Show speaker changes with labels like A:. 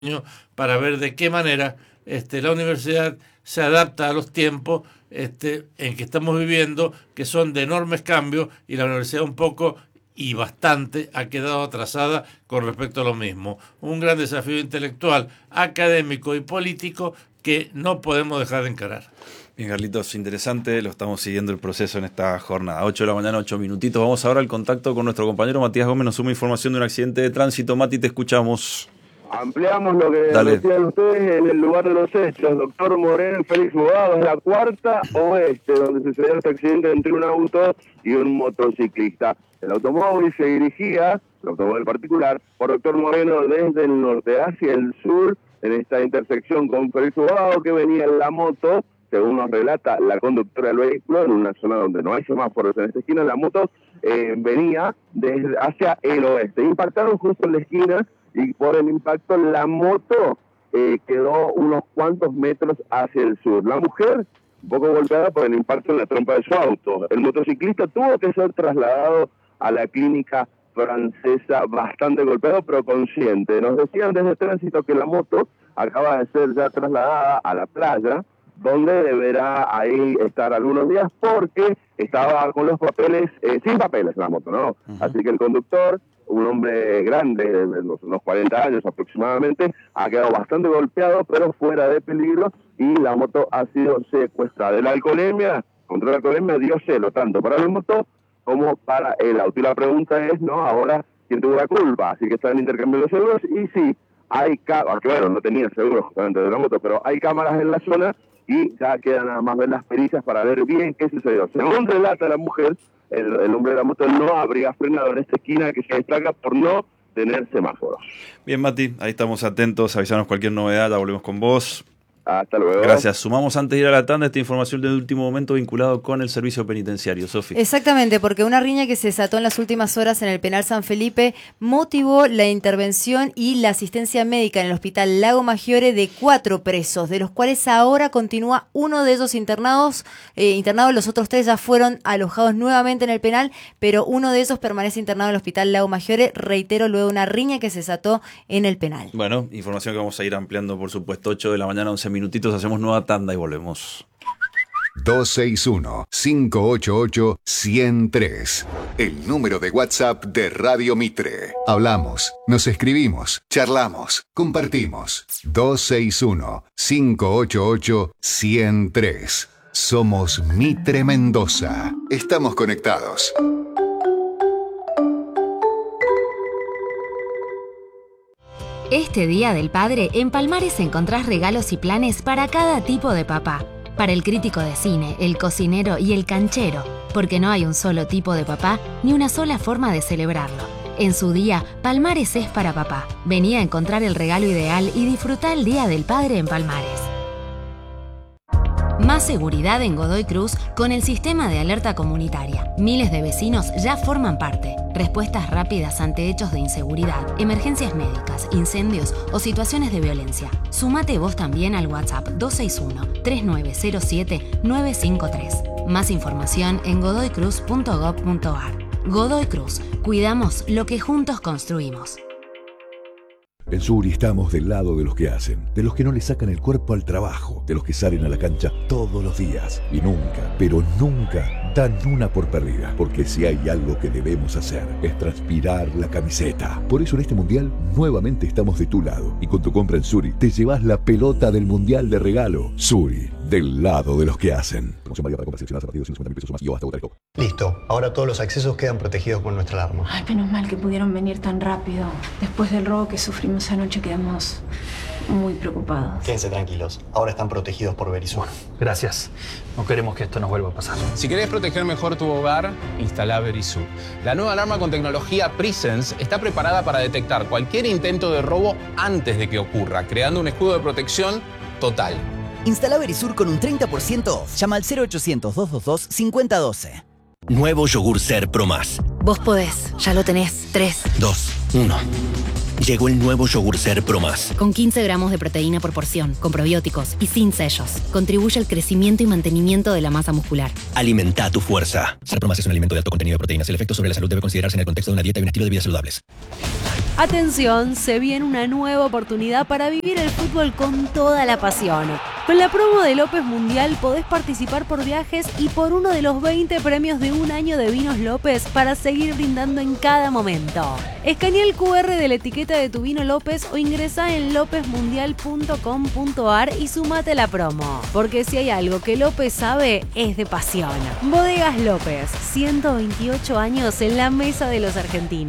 A: para ver de qué manera la universidad se adapta a los tiempos en que estamos viviendo, que son de enormes cambios, y la universidad un poco y bastante ha quedado atrasada con respecto a lo mismo. Un gran desafío intelectual, académico y político que no podemos dejar de encarar.
B: Bien, Carlitos, interesante, lo estamos siguiendo el proceso en esta jornada. 8 de la mañana, 8 minutitos. Vamos ahora al contacto con nuestro compañero Matías Gómez, nos suma información de un accidente de tránsito. Mati, te escuchamos.
C: Ampliamos lo que decían ustedes en el lugar de los hechos. Doctor Moreno, Félix Bogado, es la cuarta oeste, donde sucedió este accidente entre un auto y un motociclista. El automóvil se dirigía, el automóvil particular, por Doctor Moreno desde el norte hacia el sur, en esta intersección con Félix Bogado, que venía en la moto, según nos relata la conductora del vehículo, en una zona donde no hay semáforos en esta esquina. La moto venía hacia el oeste. Impactaron justo en la esquina, y por el impacto la moto quedó unos cuantos metros hacia el sur. La mujer, un poco golpeada por el impacto en la trompa de su auto. El motociclista tuvo que ser trasladado a la clínica francesa, bastante golpeado pero consciente. Nos decían desde el tránsito que la moto acaba de ser ya trasladada a la playa, donde deberá ahí estar algunos días, porque estaba con los papeles, sin papeles la moto, ¿no? Así que el conductor, un hombre grande, de unos 40 años aproximadamente, ha quedado bastante golpeado, pero fuera de peligro, y la moto ha sido secuestrada. De la alcoholemia, contra la alcoholemia dio celo, tanto para la moto como para el auto. Y la pregunta es, ¿no? Ahora, ¿quién tuvo la culpa? Así que están intercambiando seguros, y sí, hay cámaras, bueno, no tenía seguro justamente de la moto, pero hay cámaras en la zona, y ya quedan nada más ver las pericias para ver bien qué sucedió. Según relata la mujer, el hombre de la moto no habría frenado en esta esquina, que se destaca por no tener semáforos.
B: Bien, Mati, ahí estamos atentos, avisanos cualquier novedad, ya volvemos con vos.
C: Hasta luego.
B: Gracias. Sumamos antes de ir a la tanda esta información de último momento vinculado con el servicio penitenciario. Sofi.
D: Exactamente, porque una riña que se desató en las últimas horas en el penal San Felipe motivó la intervención y la asistencia médica en el hospital Lago Maggiore de 4 presos, de los cuales ahora continúa uno de ellos internado. Los otros 3 ya fueron alojados nuevamente en el penal, pero uno de ellos permanece internado en el hospital Lago Maggiore, reitero, luego de una riña que se desató en el penal.
B: Bueno, información que vamos a ir ampliando, por supuesto. 8 de la mañana, 11 minutitos, hacemos nueva tanda y volvemos.
E: 261-588-103. El número de WhatsApp de Radio Mitre. Hablamos, nos escribimos, charlamos, compartimos. 261-588-103. Somos Mitre Mendoza. Estamos conectados.
F: Este Día del Padre, en Palmares encontrás regalos y planes para cada tipo de papá. Para el crítico de cine, el cocinero y el canchero. Porque no hay un solo tipo de papá, ni una sola forma de celebrarlo. En su día, Palmares es para papá. Vení a encontrar el regalo ideal y disfrutá el Día del Padre en Palmares. Más seguridad en Godoy Cruz con el sistema de alerta comunitaria. Miles de vecinos ya forman parte. Respuestas rápidas ante hechos de inseguridad, emergencias médicas, incendios o situaciones de violencia. Sumate vos también al WhatsApp 261-3907-953. Más información en godoycruz.gov.ar. Godoy Cruz. Cuidamos lo que juntos construimos.
G: En Suri estamos del lado de los que hacen, de los que no le sacan el cuerpo al trabajo, de los que salen a la cancha todos los días y nunca, pero nunca dan una por perdida, porque si hay algo que debemos hacer es transpirar la camiseta. Por eso en este mundial nuevamente estamos de tu lado y con tu compra en Suri te llevas la pelota del mundial de regalo. Suri, del lado de los que hacen. Promoción válida para compras seleccionadas a partir de 250.000 pesos o más y o hasta votar el top.
H: Listo, ahora todos los accesos quedan protegidos con nuestra alarma.
I: Ay, menos mal que pudieron venir tan rápido. Después del robo que sufrimos anoche quedamos muy preocupados.
H: Quédense tranquilos, ahora están protegidos por Verisur.
J: Gracias. No queremos que esto nos vuelva a pasar.
K: Si querés proteger mejor tu hogar, instala Verisur. La nueva alarma con tecnología Presence está preparada para detectar cualquier intento de robo antes de que ocurra, creando un escudo de protección total.
L: Instala Verisur con un 30% off. Llama al 0800-222-5012.
M: Nuevo yogur Ser Pro Más.
F: Vos podés, ya lo tenés. 3,
M: 2, 1. Llegó el nuevo Yogur Ser Pro Más.
F: Con 15 gramos de proteína por porción, con probióticos y sin sellos. Contribuye al crecimiento y mantenimiento de la masa muscular.
M: Alimenta tu fuerza.
N: Ser Pro Más es un alimento de alto contenido de proteínas. El efecto sobre la salud debe considerarse en el contexto de una dieta y un estilo de vida saludables.
O: Atención, se viene una nueva oportunidad para vivir el fútbol con toda la pasión. Con la promo de López Mundial podés participar por viajes y por uno de los 20 premios de un año de Vinos López para seguir brindando en cada momento. Escanea el QR de la etiqueta de tu vino López o ingresa en lopezmundial.com.ar y sumate a la promo. Porque si hay algo que López sabe, es de pasión. Bodegas López, 128 años en la mesa de los argentinos.